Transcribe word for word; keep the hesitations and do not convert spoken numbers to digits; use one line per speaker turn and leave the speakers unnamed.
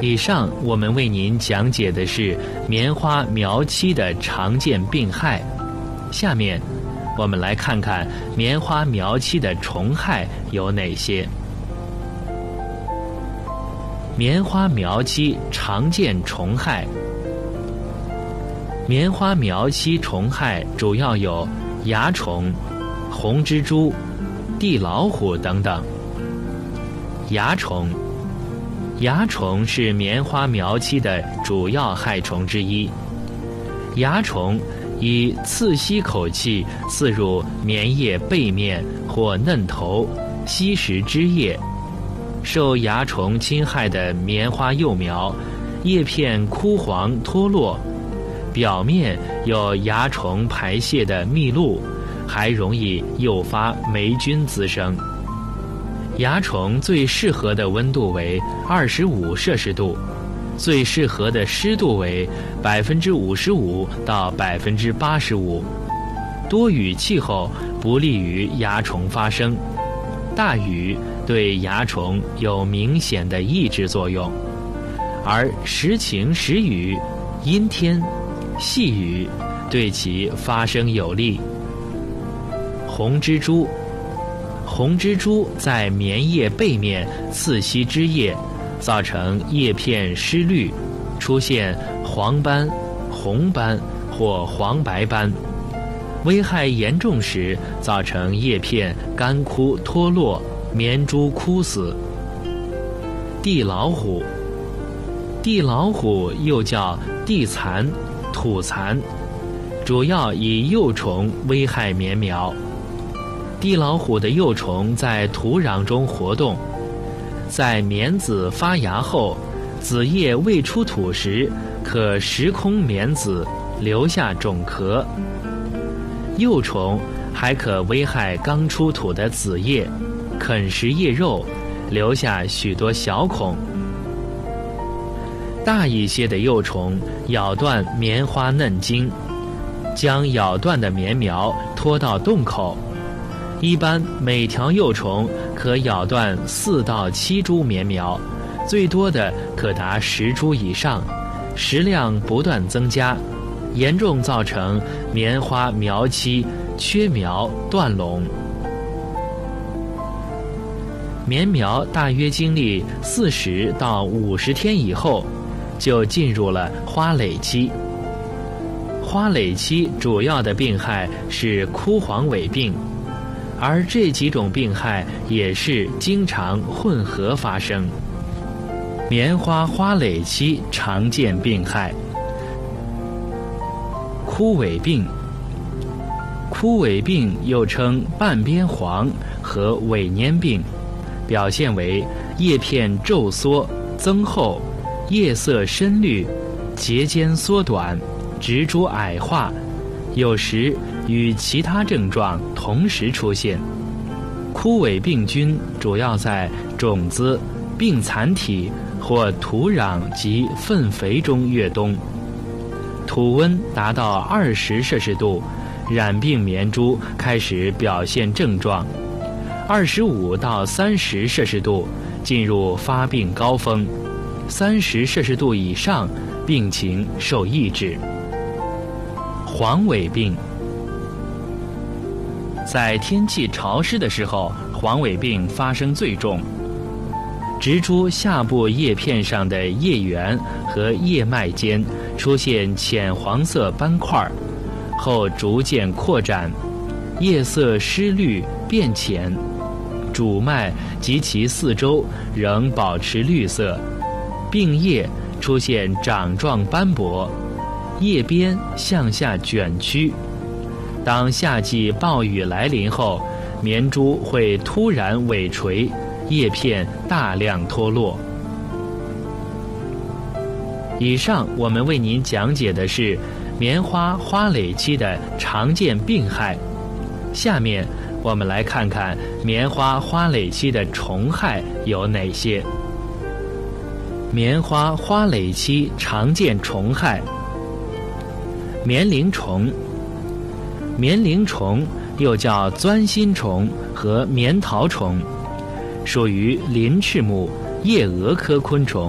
以上我们为您讲解的是棉花苗期的常见病害，下面我们来看看棉花苗期的虫害有哪些。棉花苗期常见虫害。棉花苗期虫害主要有蚜虫、红蜘蛛、地老虎等等。蚜虫，蚜虫是棉花苗期的主要害虫之一。蚜虫以刺吸口气刺入棉叶背面或嫩头，吸食汁液。受蚜虫侵害的棉花幼苗，叶片枯黄脱落，表面有蚜虫排泄的密露，还容易诱发霉菌滋生。蚜虫最适合的温度为二十五摄氏度，最适合的湿度为百分之五十五到百分之八十五。多雨气候不利于蚜虫发生，大雨对蚜虫有明显的抑制作用，而时晴时雨、阴天、细雨对其发生有利。红蜘蛛，红蜘蛛在棉叶背面刺吸汁液，造成叶片失绿，出现黄斑、红斑或黄白斑。危害严重时，造成叶片干枯脱落，棉株枯死。地老虎，地老虎又叫地蚕、土蚕，主要以幼虫危害棉苗。地老虎的幼虫在土壤中活动，在棉籽发芽后，籽叶未出土时，可食空棉籽，留下种壳。幼虫还可危害刚出土的籽叶，啃食叶肉，留下许多小孔。大一些的幼虫咬断棉花嫩茎，将咬断的棉苗拖到洞口。一般每条幼虫可咬断四到七株棉苗，最多的可达十株以上，食量不断增加，严重造成棉花苗期缺苗断垄。棉苗大约经历四十到五十天以后，就进入了花蕾期。花蕾期主要的病害是枯黄萎病，而这几种病害也是经常混合发生。棉花花蕾期常见病害。枯萎病，枯萎病又称半边黄和萎蔫病，表现为叶片皱缩增厚，叶色深绿，节间缩短，植株矮化，有时与其他症状同时出现。枯萎病菌主要在种子、病残体或土壤及粪肥中越冬，土温达到二十摄氏度，染病棉株开始表现症状。二十五到三十摄氏度进入发病高峰，三十摄氏度以上病情受抑制。黄萎病，在天气潮湿的时候，黄萎病发生最重。植株下部叶片上的叶缘和叶脉间出现浅黄色斑块，后逐渐扩展，叶色湿绿变浅，主脉及其四周仍保持绿色，病叶出现掌状斑驳，叶边向下卷曲。当夏季暴雨来临后，棉株会突然萎垂，叶片大量脱落。以上我们为您讲解的是棉花花蕾期的常见病害，下面我们来看看棉花花蕾期的虫害有哪些。棉花花蕾期常见虫害。棉铃虫，棉铃虫又叫钻心虫和棉桃虫，属于鳞翅目叶蛾科昆虫，